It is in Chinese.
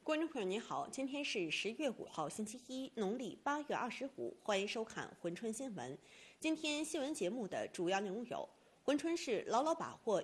观众朋友您好，今天是10月5号，星期一，农历8月25，欢迎收看珲春新闻。今天新闻节目的主要内容有：珲春市牢牢把握